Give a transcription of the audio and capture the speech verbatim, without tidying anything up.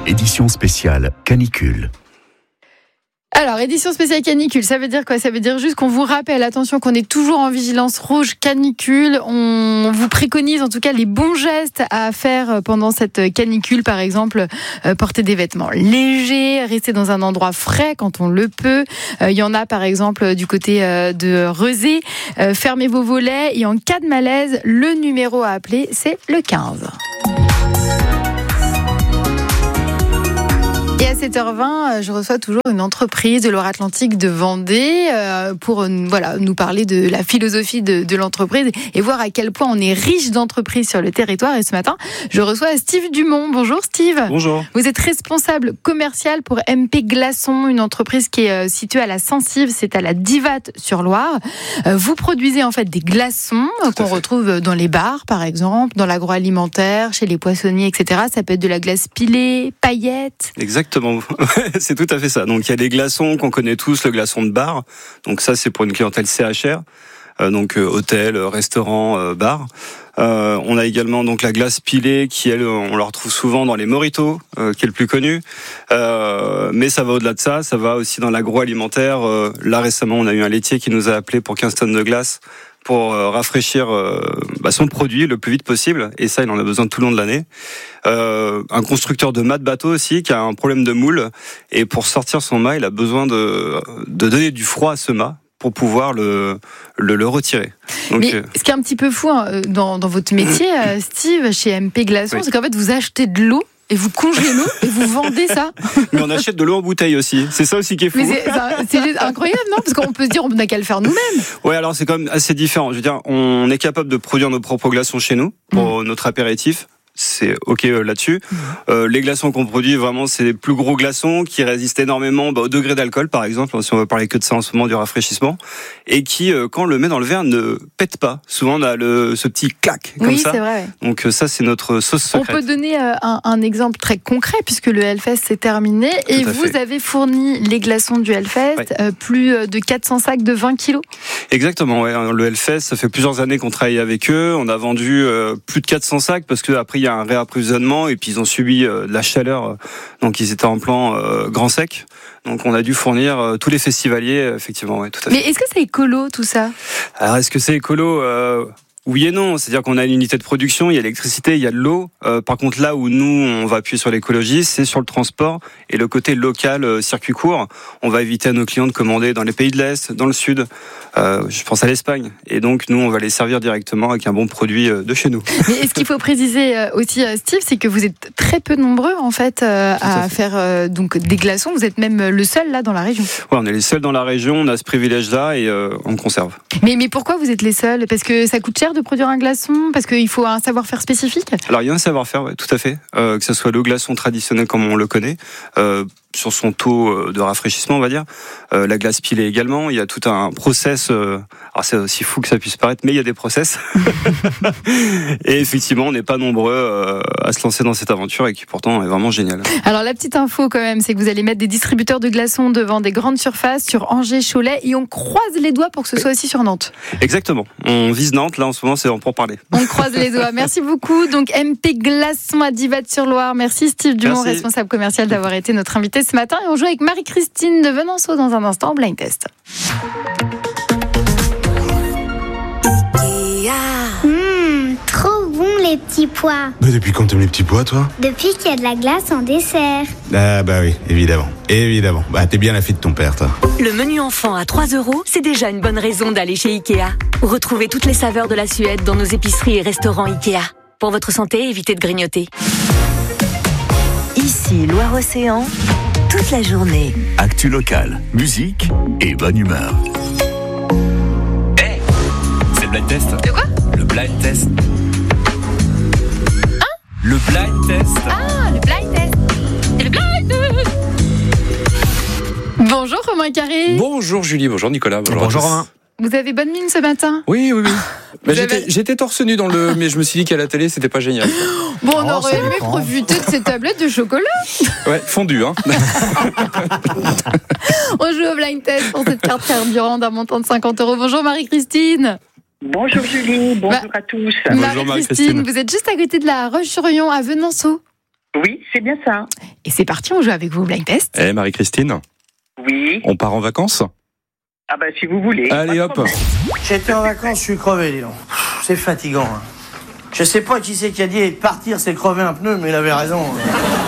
Édition spéciale canicule. Alors, édition spéciale canicule, ça veut dire quoi ? Ça veut dire juste qu'on vous rappelle, attention, qu'on est toujours en vigilance rouge canicule. On vous préconise en tout cas les bons gestes à faire pendant cette canicule. Par exemple, euh, porter des vêtements légers, rester dans un endroit frais quand on le peut. Il euh, y en a par exemple du côté euh, de Rezé. Euh, fermez vos volets et en cas de malaise, le numéro à appeler, c'est le quinze. Et à sept heures vingt, je reçois toujours une entreprise de Loire-Atlantique de Vendée pour voilà, nous parler de la philosophie de, de l'entreprise et voir à quel point on est riche d'entreprises sur le territoire. Et ce matin, je reçois Steve Dumont. Bonjour Steve. Bonjour. Vous êtes responsable commercial pour M P Glaçons, une entreprise qui est située à la Sensive, c'est à la Divatte-sur-Loire. Vous produisez en fait des glaçons qu'on retrouve dans les bars par exemple, dans l'agroalimentaire, chez les poissonniers, et cetera. Ça peut être de la glace pilée, paillettes. Exactement. Exactement, c'est tout à fait ça. Donc il y a des glaçons qu'on connaît tous, le glaçon de bar. Donc ça c'est pour une clientèle C H R, euh, donc euh, hôtel, restaurant, euh, bar. Euh, on a également donc la glace pilée qui elle on la retrouve souvent dans les mojitos, euh, qui est le plus connu. Euh, mais ça va au-delà de ça, ça va aussi dans l'agroalimentaire. Euh, là récemment on a eu un laitier qui nous a appelé pour quinze tonnes de glace pour euh, rafraîchir euh, bah, son produit le plus vite possible, et ça il en a besoin tout le long de l'année. Euh, un constructeur de mâts de bateau aussi qui a un problème de moule, et pour sortir son mât il a besoin de, de donner du froid à ce mât pour pouvoir le, le, le retirer. Donc, mais ce qui est un petit peu fou hein, dans, dans votre métier, Steve, chez M P Glaçons, oui. C'est qu'en fait vous achetez de l'eau et vous congelez l'eau et vous vendez ça. Mais on achète de l'eau en bouteille aussi. C'est ça aussi qui est fou. Mais c'est, c'est juste incroyable, non ? Parce qu'on peut se dire, on n'a qu'à le faire nous-mêmes. Ouais, alors c'est quand même assez différent. Je veux dire, on est capable de produire nos propres glaçons chez nous pour mmh. notre apéritif. C'est ok là-dessus. Mmh. Euh, les glaçons qu'on produit, vraiment, c'est les plus gros glaçons qui résistent énormément bah, au degré d'alcool, par exemple, si on veut parler que de ça en ce moment, du rafraîchissement, et qui, euh, quand on le met dans le verre, ne pète pas. Souvent, on a le, ce petit clac comme oui, ça. C'est vrai. Donc ça, c'est notre sauce secrète. On peut donner euh, un, un exemple très concret, puisque le Hellfest s'est terminé, Tout et vous fait. avez fourni les glaçons du Hellfest, ouais. euh, plus de quatre cents sacs de vingt kilos. Exactement, ouais. Le Hellfest, ça fait plusieurs années qu'on travaille avec eux. On a vendu euh, plus de quatre cents sacs, parce qu'après, il y a un réapprovisionnement et puis ils ont subi euh, de la chaleur, donc ils étaient en plan euh, grand sec, donc on a dû fournir euh, tous les festivaliers, euh, effectivement, ouais, tout à fait. Mais est-ce que c'est écolo tout ça ? Alors est-ce que c'est écolo ? euh, Oui et non, c'est-à-dire qu'on a une unité de production, il y a l'électricité, il y a de l'eau. Euh, par contre, là où nous, on va appuyer sur l'écologie, c'est sur le transport et le côté local, euh, circuit court. On va éviter à nos clients de commander dans les pays de l'Est, dans le Sud. Euh, je pense à l'Espagne. Et donc, nous, on va les servir directement avec un bon produit euh, de chez nous. Mais ce qu'il faut préciser euh, aussi, euh, Steve, c'est que vous êtes très peu nombreux, en fait, euh, à, à faire euh, donc, des glaçons. Vous êtes même le seul, là, dans la région. Ouais, on est les seuls dans la région. On a ce privilège-là et euh, on conserve. Mais, mais pourquoi vous êtes les seuls ? Parce que ça coûte cher de produire un glaçon ? Parce qu'il faut un savoir-faire spécifique ? Alors, il y a un savoir-faire, ouais, tout à fait. Euh, que ce soit le glaçon traditionnel comme on le connaît, euh, sur son taux de rafraîchissement, on va dire. Euh, la glace pilée également. Il y a tout un process. Euh, alors, c'est aussi fou que ça puisse paraître, mais il y a des process. Et effectivement, on n'est pas nombreux euh, à se lancer dans cette aventure et qui pourtant est vraiment géniale. Alors, la petite info quand même, c'est que vous allez mettre des distributeurs de glaçons devant des grandes surfaces sur Angers, Cholet, et on croise les doigts pour que ce soit aussi sur Nantes. Exactement. On vise Nantes, là, en ce moment, c'est pour parler. On croise les doigts. Merci beaucoup. Donc, M P Glaçons à Divatte-sur-Loire. Merci Steve Dumont, Merci. responsable commercial, d'avoir été notre invité ce matin. Et on joue avec Marie-Christine de Venanceau dans un instant, blind test. Mmh, trop bon les petits pois. Mais depuis quand t'aimes les petits pois, toi ? Depuis qu'il y a de la glace en dessert. Ah bah oui, évidemment, évidemment. Bah t'es bien la fille de ton père, toi. Le menu enfant à trois euros, c'est déjà une bonne raison d'aller chez Ikea. Retrouvez toutes les saveurs de la Suède dans nos épiceries et restaurants Ikea. Pour votre santé, évitez de grignoter. Ici, Loire-Océan, toute la journée. Actu locale, musique et bonne humeur. Eh hey, c'est le blind test. De quoi ? Le blind test. Hein ? Le blind test. Ah, le blind test. C'est le blind test. Bonjour Romain Carré. Bonjour Julie, bonjour Nicolas. Bonjour, bonjour Romain. Vous avez bonne mine ce matin ? Oui, oui, oui. Bah, avez... j'étais, j'étais torse nu dans le, mais je me suis dit qu'à la télé c'était pas génial. Bon, on oh, aurait aimé profiter de ces tablettes de chocolat. Ouais, fondu, hein. On joue au blind test pour cette carte carburant d'un montant de cinquante euros. Bonjour Marie-Christine. Bonjour Julie, bonjour bah, à tous. Marie-Christine, vous êtes juste à côté de la Roche-sur-Yon à Venanceau. Oui, c'est bien ça. Et c'est parti, on joue avec vous au Blind Test. Eh, Marie-Christine, Oui. on part en vacances? Ah bah si vous voulez. Allez, Pas de hop. problème. J'étais en vacances, je suis crevé, dis donc. Pff, C'est fatigant. Hein. Je sais pas qui c'est qui a dit partir, c'est crever un pneu, mais il avait raison. hein.